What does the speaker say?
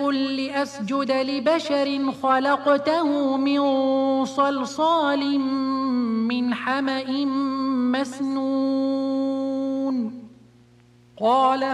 لأسجد لبشر خلقته من صلصال من حمإ مسنون قال